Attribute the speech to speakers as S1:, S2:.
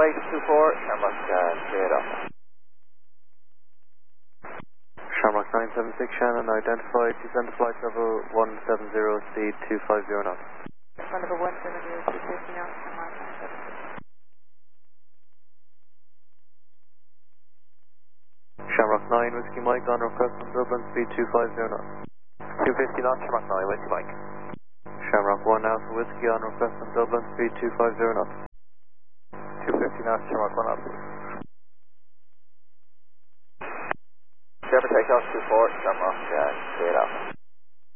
S1: 24, Shamrock straight up.
S2: Shamrock 976 Shannon, identified, descend to flight level 170, speed 250 knots.
S3: Flight level 170, 250 knots, Shamrock 976.
S2: Shamrock 9 Whiskey Mike on request from Dublin, speed 250 knots.
S1: 250 knots, Shamrock 9, Whiskey Mike.
S2: Shamrock 1 Alpha Whiskey on request from Dublin, speed 250 knots.
S1: 250 knots, Shamrock 1 Alpha. Sherman takeoff 24, Shamrock straight up.